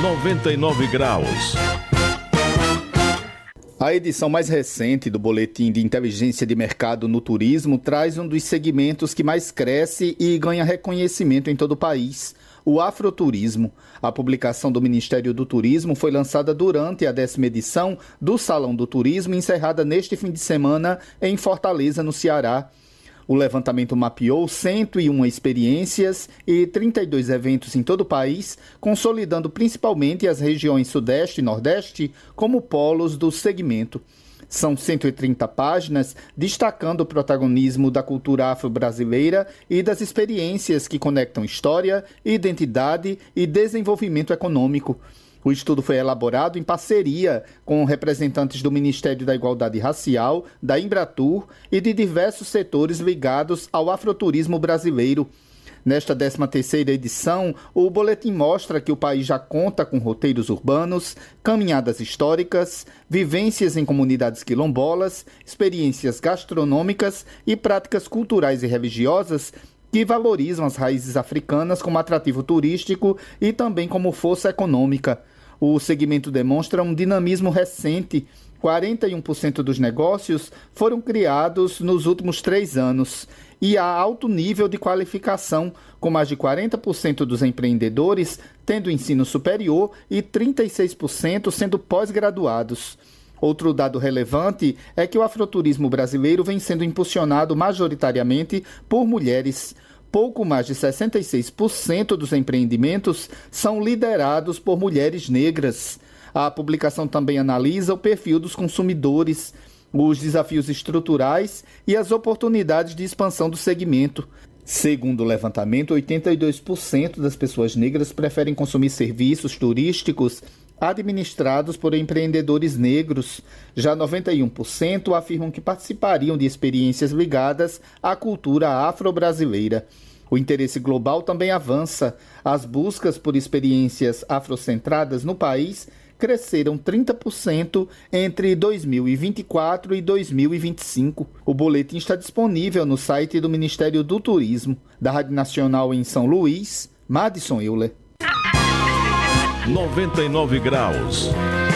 99 graus. A edição mais recente do Boletim de Inteligência de Mercado no Turismo traz um dos segmentos que mais cresce e ganha reconhecimento em todo o país, o afroturismo. A publicação do Ministério do Turismo foi lançada durante a 10ª edição do Salão do Turismo, encerrada neste fim de semana em Fortaleza, no Ceará. O levantamento mapeou 101 experiências e 32 eventos em todo o país, consolidando principalmente as regiões Sudeste e Nordeste como polos do segmento. São 130 páginas, destacando o protagonismo da cultura afro-brasileira e das experiências que conectam história, identidade e desenvolvimento econômico. O estudo foi elaborado em parceria com representantes do Ministério da Igualdade Racial, da Embratur e de diversos setores ligados ao afroturismo brasileiro. Nesta 13ª edição, o boletim mostra que o país já conta com roteiros urbanos, caminhadas históricas, vivências em comunidades quilombolas, experiências gastronômicas e práticas culturais e religiosas que valorizam as raízes africanas como atrativo turístico e também como força econômica. O segmento demonstra um dinamismo recente. 41% dos negócios foram criados nos últimos 3 anos e há alto nível de qualificação, com mais de 40% dos empreendedores tendo ensino superior e 36% sendo pós-graduados. Outro dado relevante é que o afroturismo brasileiro vem sendo impulsionado majoritariamente por mulheres. Pouco mais de 66% dos empreendimentos são liderados por mulheres negras. A publicação também analisa o perfil dos consumidores, os desafios estruturais e as oportunidades de expansão do segmento. Segundo o levantamento, 82% das pessoas negras preferem consumir serviços turísticos administrados por empreendedores negros. Já 91% afirmam que participariam de experiências ligadas à cultura afro-brasileira. O interesse global também avança. As buscas por experiências afrocentradas no país cresceram 30% entre 2024 e 2025. O boletim está disponível no site do Ministério do Turismo. Da Rádio Nacional em São Luís, Madison Euler. 99 graus.